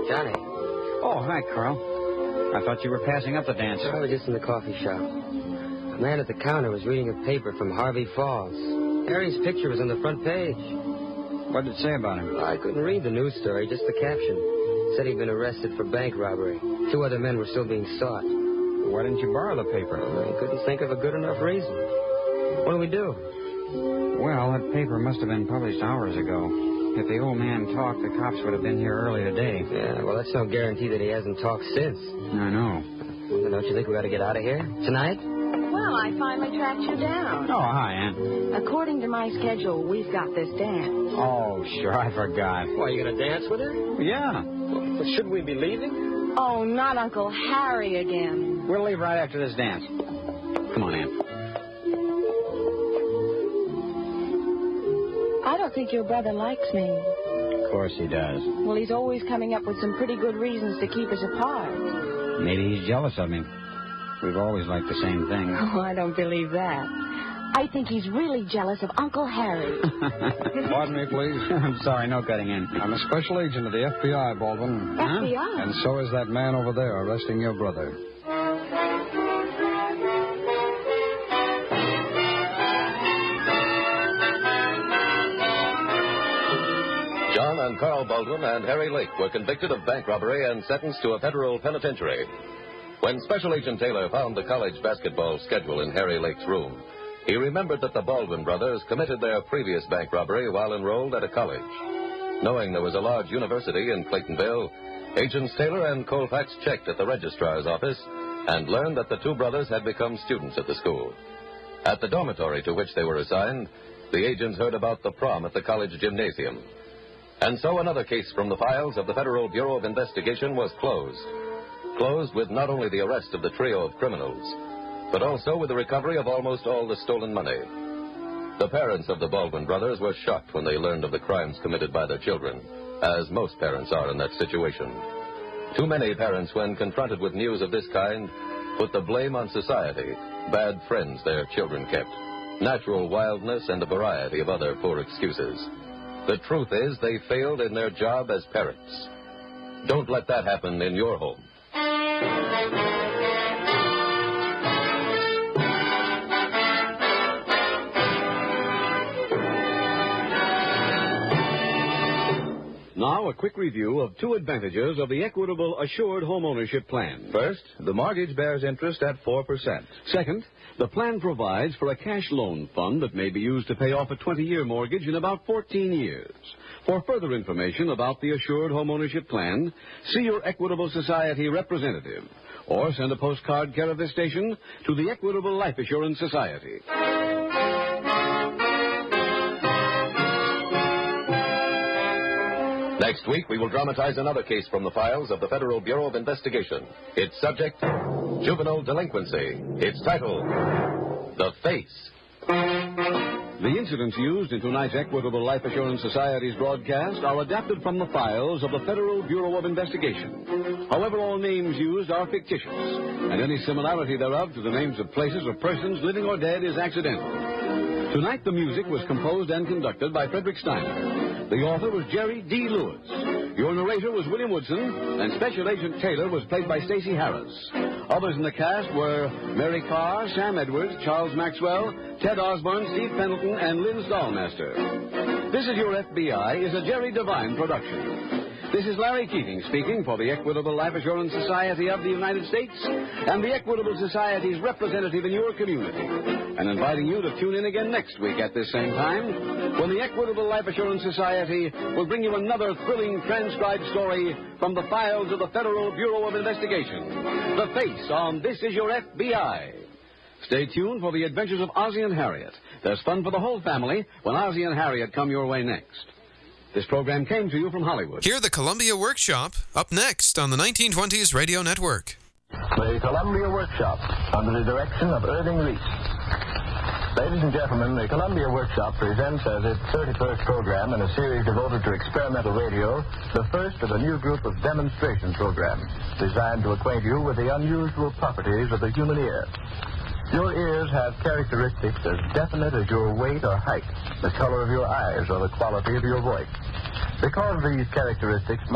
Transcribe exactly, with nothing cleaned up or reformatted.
Johnny. Oh, hi, Carl. I thought you were passing up the dance. I was just in the coffee shop. A man at the counter was reading a paper from Harvey Falls. Harry's picture was on the front page. What did it say about him? Well, I couldn't read the news story, just the caption. It said he'd been arrested for bank robbery. Two other men were still being sought. Why didn't you borrow the paper? I couldn't think of a good enough reason. What do we do? Well, that paper must have been published hours ago. If the old man talked, the cops would have been here early today. Yeah, well, that's no guarantee that he hasn't talked since. I know. Well, don't you think we ought to get out of here? Tonight? Well, I finally tracked you down. Oh, hi, Aunt. According to my schedule, we've got this dance. Oh, sure, I forgot. Why, you going to dance with her? Yeah. Well, shouldn't we be leaving? Oh, not Uncle Harry again. We'll leave right after this dance. Come on, Aunt. I don't think your brother likes me. Of course he does. Well, he's always coming up with some pretty good reasons to keep us apart. Maybe he's jealous of me. We've always liked the same thing. Oh, I don't believe that. I think he's really jealous of Uncle Harry. Pardon me, please. I'm sorry, no cutting in. I'm a special agent of the F B I, Baldwin. F B I? And so is that man over there arresting your brother. John and Carl Baldwin and Harry Lake were convicted of bank robbery and sentenced to a federal penitentiary. When Special Agent Taylor found the college basketball schedule in Harry Lake's room, he remembered that the Baldwin brothers committed their previous bank robbery while enrolled at a college. Knowing there was a large university in Claytonville, Agents Taylor and Colfax checked at the registrar's office and learned that the two brothers had become students at the school. At the dormitory to which they were assigned, the agents heard about the prom at the college gymnasium. And so another case from the files of the Federal Bureau of Investigation was closed. Closed with not only the arrest of the trio of criminals, but also with the recovery of almost all the stolen money. The parents of the Baldwin brothers were shocked when they learned of the crimes committed by their children, as most parents are in that situation. Too many parents, when confronted with news of this kind, put the blame on society, bad friends their children kept, natural wildness, and a variety of other poor excuses. The truth is they failed in their job as parents. Don't let that happen in your home. Now, a quick review of two advantages of the Equitable Assured Homeownership Plan. First, the mortgage bears interest at four percent. Second, the plan provides for a cash loan fund that may be used to pay off a twenty-year mortgage in about fourteen years. For further information about the Assured Homeownership Plan, see your Equitable Society representative or send a postcard care of this station to the Equitable Life Assurance Society. Next week, we will dramatize another case from the files of the Federal Bureau of Investigation. Its subject, juvenile delinquency. Its title, The Face. The incidents used in tonight's Equitable Life Assurance Society's broadcast are adapted from the files of the Federal Bureau of Investigation. However, all names used are fictitious, and any similarity thereof to the names of places or persons, living or dead, is accidental. Tonight, the music was composed and conducted by Frederick Steiner. The author was Jerry D. Lewis. Your narrator was William Woodson, and Special Agent Taylor was played by Stacey Harris. Others in the cast were Mary Carr, Sam Edwards, Charles Maxwell, Ted Osborne, Steve Pendleton, and Lynn Stahlmaster. This Is Your F B I is a Jerry Devine production. This is Larry Keating speaking for the Equitable Life Assurance Society of the United States and the Equitable Society's representative in your community, and inviting you to tune in again next week at this same time when the Equitable Life Assurance Society will bring you another thrilling transcribed story from the files of the Federal Bureau of Investigation. The Face on This Is Your F B I. Stay tuned for the adventures of Ozzie and Harriet. There's fun for the whole family when Ozzie and Harriet come your way next. This program came to you from Hollywood. Hear the Columbia Workshop up next on the nineteen twenties Radio Network. The Columbia Workshop, under the direction of Irving Reese. Ladies and gentlemen, the Columbia Workshop presents as its thirty-first program in a series devoted to experimental radio, the first of a new group of demonstration programs designed to acquaint you with the unusual properties of the human ear. Your ears have characteristics as definite as your weight or height, the color of your eyes, or the quality of your voice. Because of these characteristics,